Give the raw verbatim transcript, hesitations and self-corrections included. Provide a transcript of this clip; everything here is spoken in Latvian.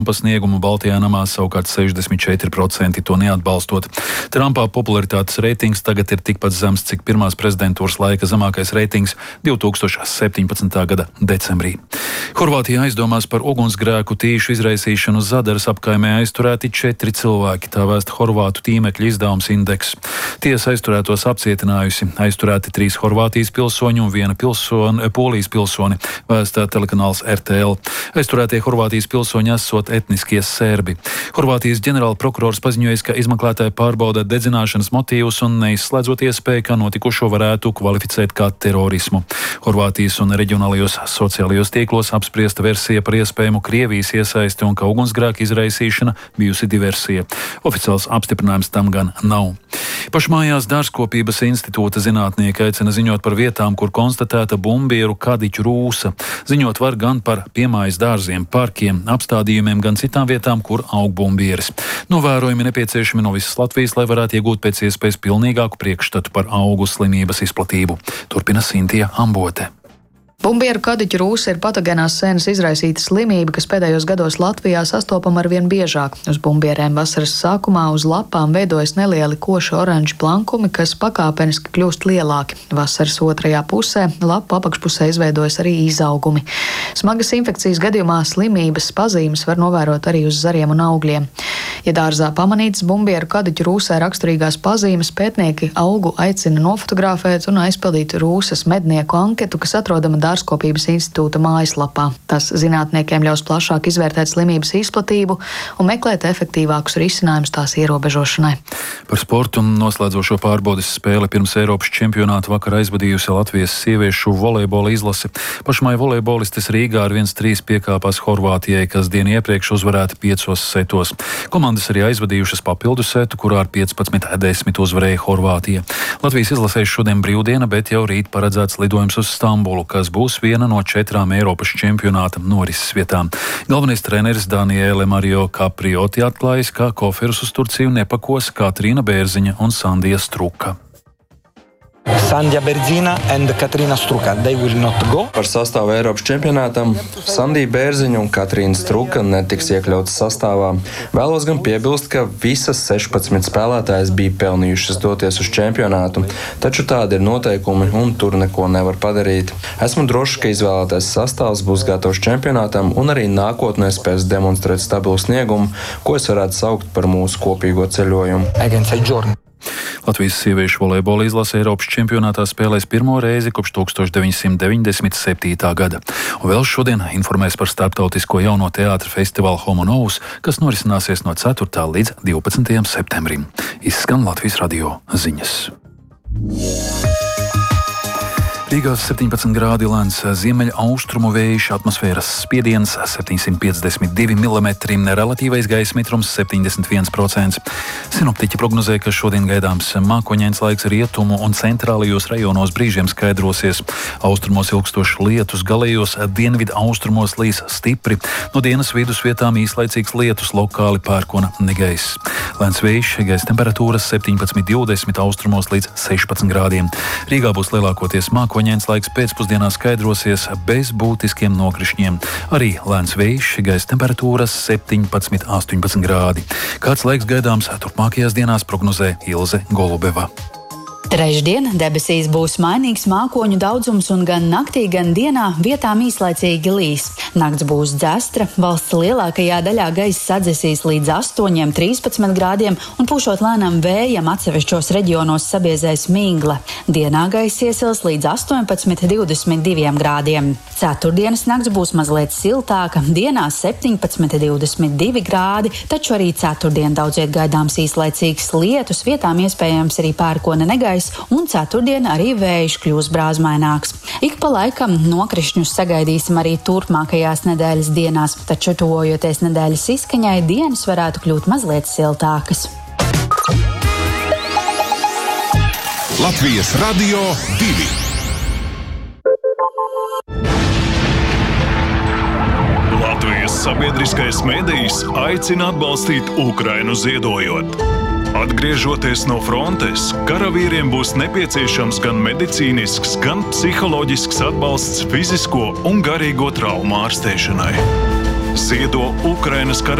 Pa sniegumu Baltijā namā savukārt sešdesmit četri procenti to neatbalstot. Trumpā popularitātes reitings tagad ir tikpat zems, cik pirmās prezidentūras laika zemākais reitings divi tūkstoši septiņpadsmitā gada decembrī. Horvātija aizdomās par ugunsgrēku tīšu izraisīšanu Zadaras apkaimē aizturēti četri cilvēki, tā vēsta horvātu tīmekļa izdevums Indeks. Tiesa aizturētos apcietinājusi, aizturēti trīs Horvātijas pilsoņi un viena pilsoni, Polijas pilsoni, vēsta telekanāls R T L. Aizturētie Horvātijas pilsoņi esot etniskie sērbi. Horvātijas ģenerāla prokurors paziņoja, ka izmeklētāji pārbauda dedzināšanas motīvus un neizslēdzot iespēju, ka notikušo varētu kvalificēt kā terorismu. Horvātijas un reģionālajos sociālajos tīklos apspriesta versija par iespējamu Krievijas iesaisti un ka ugunsgrēka izraisīšana bijusi diversija. Oficiāls apstiprinājums tam gan nav. Pašmājās Dārzkopības institūta zinātnieki aicina ziņot par vietām, kur konstatēta bumbieru kadiķu rūsa. Ziņot var gan par piemājas dārziem, parkiem, apstādījumiem, gan citām vietām, kur aug bumbieris. Novērojumi nepieciešami no visas Latvijas, lai varētu iegūt pēc iespējas pilnīgāku priekšstatu par augu slimības izplatību. Turpina Sintija Ambote. Bumbieru kadiķu rūsa ir patogēnās sēnes izraisīta slimība, kas pēdējos gados Latvijā sastopama arvien biežāk. Uz bumbierēm vasaras sākumā uz lapām veidojas nelieli koši oranži plankumi, kas pakāpeniski kļūst lielāki. Vasaras otrajā pusē lapu apakšpusē izveidojas arī izaugumi. Smagas infekcijas gadījumā slimības pazīmes var novērot arī uz zariem un augļiem. Ja dārzā pamanītas bumbieru kadiķu rūsai raksturīgās pazīmes, pētnieki augu aicina nofotografēt un aizpildīt rūsas mednieku anketu, kas atrodama Dārzkopības institūta mājaslapā. Tas zinātniekiem ļaus plašāk izvērtēt slimības izplatību un meklēt efektīvākus risinājumus tās ierobežošanai. Par sportu un noslēdzošo pārbaudes spēli pirms Eiropas čempionāta vakar aizvadījusi Latvijas sieviešu volejbola izlase. Pašmai volejbolistes Rīgā ar viens trīs piekāpās Horvātijai, kas dienu iepriekš uzvarēta piecos setos. Komandas arī aizvadījušas papildu setu, kurā ar piecpadsmit desmit uzvarēja Horvātija. Latvijas izlasēs šodien brīvdiena, bet jau rīt paredzēts lidojums uz Stambulu, kas būs būs viena no četrām Eiropas čempionāta norises vietām. Galvenais treneris Daniele Mario Caprioti atklājis, ka koferus uz Turciju nepakos Katrīna Bērziņa un Sandija Struka. Sandija Bērziņa and Katrīna Struka, they will not go. Par sastāvu Eiropas čempionātam Sandija Bērziņa un Katrīna Struka netiks iekļautas sastāvā. Vēlos gan piebilst, ka visas sešpadsmit spēlētājas bija pelnījušas doties uz čempionātu, taču tādi ir noteikumi un tur neko nevar padarīt. Esmu drošs, ka izvēlētais sastāvs būs gatavs čempionātam un arī nākotnē spēs demonstrēt stabilu sniegumu, ko es varētu saukt par mūsu kopīgo ceļojumu. Latvijas sieviešu volejbola izlase Eiropas čempionātā spēlēs pirmo reizi kopš tūkstoš deviņsimt deviņdesmit septītā gada. Un vēl šodien informēs par starptautisko jauno teātra festivālu Homo Novus, kas norisināsies no ceturtā līdz divpadsmitajam septembrim. Izskan Latvijas radio ziņas. Rīgā septiņpadsmit grādi lēns ziemeļa austrumu vējš, atmosfēras spiediens septiņsimt piecdesmit divi milimetri, relatīvais gaisa mitrums septiņdesmit viens procents. Sinoptiķi prognozē, ka šodien gaidāms mākoņains laiks rietumu un centrālajos rajonos brīžiem skaidrosies. Austrumos ilgstošs lietus, galējos dienvidu austrumos līs stipri. No dienas vidus vietām īslaicīgs lietus, lokāli pērkona negaiss. Lēns vējš, gaisa temperatūras septiņpadsmit divdesmit, austrumos līdz sešpadsmit grādiem. Rīgā būs lielākoties mākoņains. Ņēns laiks pēcpusdienā skaidrosies bez būtiskiem nokrišņiem. Arī lēns vējš, gaisa temperatūras septiņpadsmit astoņpadsmit grādi. Kāds laiks gaidāms turpmākajās dienās prognozē Ilze Golubeva. Trešdien debesīs būs mainīgs mākoņu daudzums un gan naktī, gan dienā vietām īslaicīgi līs. Nakts būs dzestra, valsts lielākajā daļā gaisa sadzesīs līdz astoņiem trīspadsmit grādiem un pūšot lēnam vējam atsevišķos reģionos sabiezēs migla. Dienā gaisa iesils līdz astoņpadsmit divdesmit diviem grādiem. Ceturtdienas nakts būs mazliet siltāka, dienā septiņpadsmit divdesmit divi grādi, taču arī ceturtdien daudziet gaidāms īslaicīgs lietus, vietām iespējams arī pērkona negaiss, un ceturtdien arī vējš kļūs brāzmaināks. Ik pa laikam nokrišņus sagaidīsim arī turpmākajās nedēļas dienās, taču tuvojoties nedēļas izskaņai, dienas varētu kļūt mazliet siltākas. Latvijas radio divi. Latvijas sabiedriskais medijs aicina atbalstīt Ukrainu ziedojot. Atgriežoties no frontes, karavīriem būs nepieciešams gan medicīnisks, gan psiholoģisks atbalsts fizisko un garīgo traumu ārstēšanai. Ziedo Ukrainas kara